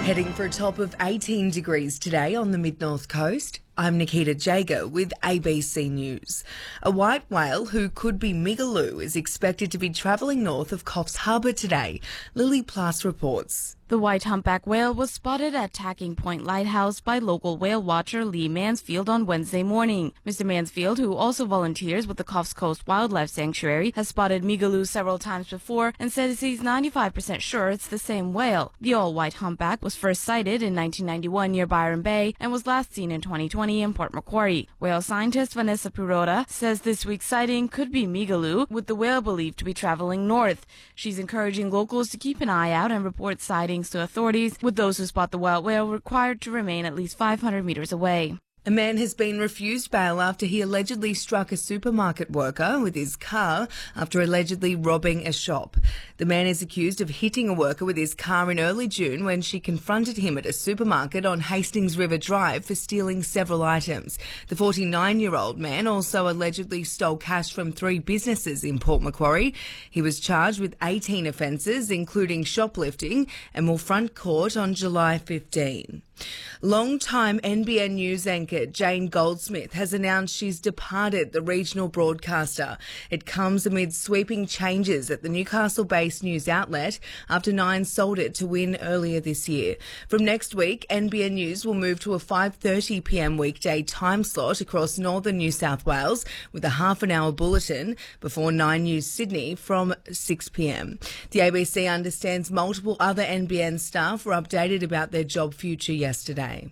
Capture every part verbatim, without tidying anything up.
Heading for a top of eighteen degrees today on the mid-north coast. I'm Nikita Jager with A B C News. A white whale who could be Migaloo is expected to be travelling north of Coffs Harbour today. Lily Plass reports. The white humpback whale was spotted at Tacking Point Lighthouse by local whale watcher Lee Mansfield on Wednesday morning. Mister Mansfield, who also volunteers with the Coffs Coast Wildlife Sanctuary, has spotted Migaloo several times before and says he's ninety-five percent sure it's the same whale. The all-white humpback was first sighted in nineteen ninety-one near Byron Bay and was last seen in twenty twenty in Port Macquarie. Whale scientist Vanessa Pirotta says this week's sighting could be Migaloo, with the whale believed to be traveling north. She's encouraging locals to keep an eye out and report sightings to authorities, with those who spot the wild whale required to remain at least five hundred metres away. A man has been refused bail after he allegedly struck a supermarket worker with his car after allegedly robbing a shop. The man is accused of hitting a worker with his car in early June when she confronted him at a supermarket on Hastings River Drive for stealing several items. The forty-nine-year-old man also allegedly stole cash from three businesses in Port Macquarie. He was charged with eighteen offences, including shoplifting, and will front court on July fifteenth. Long-time N B N News anchor Jane Goldsmith has announced she's departed the regional broadcaster. It comes amid sweeping changes at the Newcastle-based news outlet after Nine sold it to Win earlier this year. From next week, N B N News will move to a five thirty p m weekday time slot across northern New South Wales with a half an hour bulletin before Nine News Sydney from six p m. The A B C understands multiple other N B N staff were updated about their job future yesterday.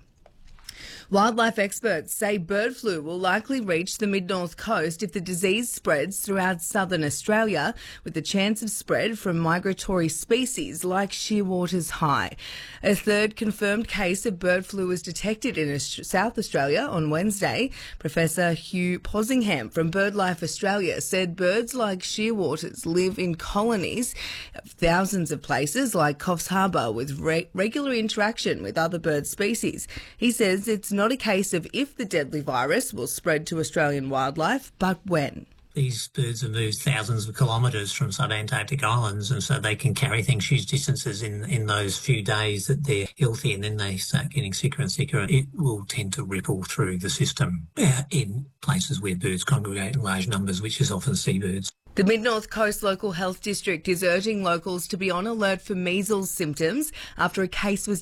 Wildlife experts say bird flu will likely reach the mid-north coast if the disease spreads throughout southern Australia, with the chance of spread from migratory species like shearwaters high. A third confirmed case of bird flu was detected in South Australia on Wednesday. Professor Hugh Possingham from BirdLife Australia said birds like shearwaters live in colonies of thousands of places like Coffs Harbour with re- regular interaction with other bird species. He says it's not a case of if the deadly virus will spread to Australian wildlife, but when. These birds have moved thousands of kilometres from subantarctic islands, and so they can carry things huge distances in, in those few days that they're healthy, and then they start getting sicker and sicker. It will tend to ripple through the system uh, in places where birds congregate in large numbers, which is often seabirds. The Mid-North Coast Local Health District is urging locals to be on alert for measles symptoms after a case was